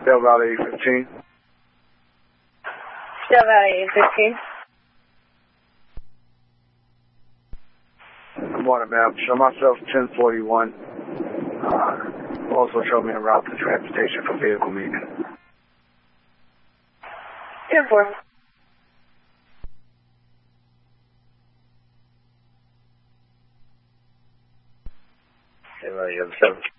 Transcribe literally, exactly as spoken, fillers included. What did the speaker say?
Shell Valley eight fifteen. Shell Valley eight fifteen. Good morning, ma'am. Show myself ten forty-one. Uh, also show me a route to transportation for vehicle meeting. ten four. Shell Valley seven.